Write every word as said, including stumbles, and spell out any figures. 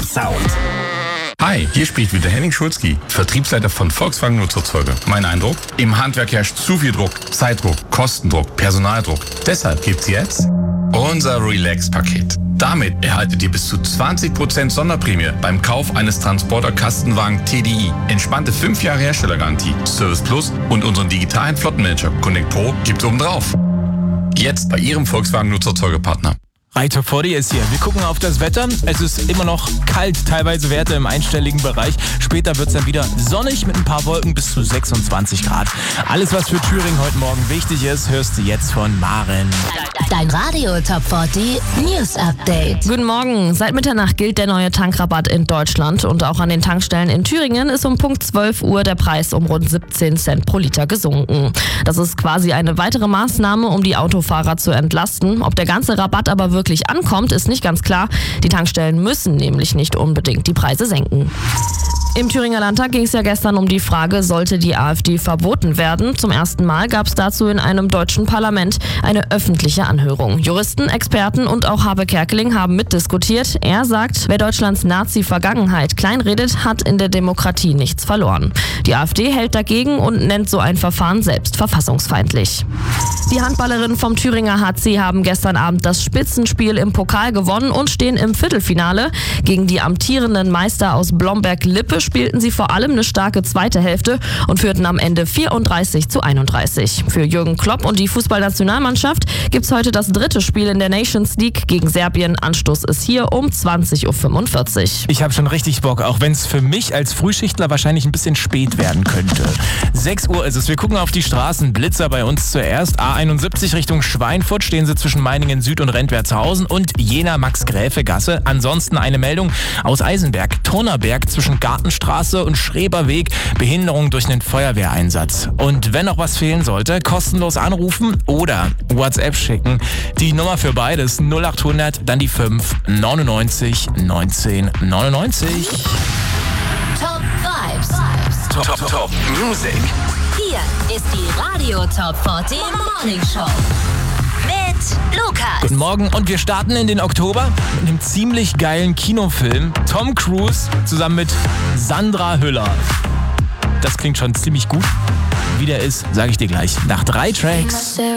Sound. Hi, hier spricht wieder Henning Schulzki, Vertriebsleiter von Volkswagen Nutzerzeuge. Mein Eindruck? Im Handwerk herrscht zu viel Druck, Zeitdruck, Kostendruck, Personaldruck. Deshalb gibt's jetzt unser Relax-Paket. Damit erhaltet ihr bis zu zwanzig Prozent Sonderprämie beim Kauf eines Transporter-Kastenwagen T D I. Entspannte fünf Jahre Herstellergarantie, Service Plus und unseren digitalen Flottenmanager Connect Pro gibt's obendrauf. Jetzt bei Ihrem Volkswagen Nutzerzeugepartner. Reiter vor dir ist hier. Wir gucken auf das Wetter. Es ist immer noch kalt, teilweise Werte im einstelligen Bereich. Später wird es dann wieder sonnig mit ein paar Wolken bis zu sechsundzwanzig Grad. Alles, was für Thüringen heute Morgen wichtig ist, hörst du jetzt von Maren. Dein Radio Top vierzig News Update. Guten Morgen. Seit Mitternacht gilt der neue Tankrabatt in Deutschland und auch an den Tankstellen in Thüringen ist um Punkt zwölf Uhr der Preis um rund siebzehn Cent pro Liter gesunken. Das ist quasi eine weitere Maßnahme, um die Autofahrer zu entlasten. Ob der ganze Rabatt aber wirklich wirklich ankommt, ist nicht ganz klar. Die Tankstellen müssen nämlich nicht unbedingt die Preise senken. Im Thüringer Landtag ging es ja gestern um die Frage, sollte die AfD verboten werden? Zum ersten Mal gab es dazu in einem deutschen Parlament eine öffentliche Anhörung. Juristen, Experten und auch Habe Kerkeling haben mitdiskutiert. Er sagt, wer Deutschlands Nazi-Vergangenheit kleinredet, hat in der Demokratie nichts verloren. Die AfD hält dagegen und nennt so ein Verfahren selbst verfassungsfeindlich. Die Handballerinnen vom Thüringer H C haben gestern Abend das Spitzenspiel im Pokal gewonnen und stehen im Viertelfinale. Gegen die amtierenden Meister aus Blomberg-Lippe spielten sie vor allem eine starke zweite Hälfte und führten am Ende vierunddreißig zu einunddreißig. Für Jürgen Klopp und die Fußballnationalmannschaft gibt es heute das dritte Spiel in der Nations League gegen Serbien. Anstoß ist hier um zwanzig Uhr fünfundvierzig. Ich habe schon richtig Bock, auch wenn es für mich als Frühschichtler wahrscheinlich ein bisschen spät werden könnte. sechs Uhr ist es. Wir gucken auf die Straßen. Blitzer bei uns zuerst. A einundsiebzig Richtung Schweinfurt stehen sie zwischen Meiningen Süd und Rentwertshausen und Jena-Max-Gräfe-Gasse. Ansonsten eine Meldung aus Eisenberg. Turnerberg zwischen Gartenstraße und Schreberweg. Behinderung durch einen Feuerwehreinsatz. Und wenn noch was fehlen sollte, kostenlos anrufen oder WhatsApp schicken. Die Nummer für beides null achthundert, dann die fünf neunundneunzig neunzehn neunundneunzig. Top Vibes. Top, top, top Music. Hier ist die Radio Top vierzig Morning Show. Mit Lukas. Guten Morgen und wir starten in den Oktober mit einem ziemlich geilen Kinofilm. Tom Cruise zusammen mit Sandra Hüller. Das klingt schon ziemlich gut. Wie der ist, sage ich dir gleich nach drei Tracks.